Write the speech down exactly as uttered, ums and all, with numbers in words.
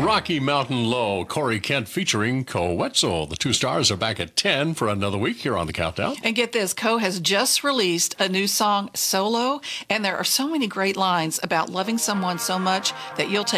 Rocky Mountain Low, Corey Kent featuring Ko Wetzel. The two stars are back at ten for another week here on the Countdown. And get this, Ko has just released a new song, Solo, and there are so many great lines about loving someone so much that you'll take